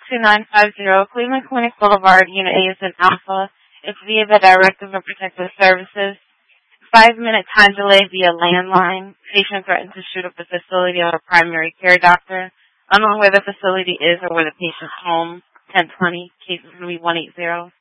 2950 Cleveland Clinic Boulevard, Unit A is in Alpha. It's via the Directive of Protective Services. 5-minute time delay via landline. Patient threatened to shoot up the facility or a primary care doctor. Unknown where the facility is or where the patient's home. 1020. Case is going to be 180.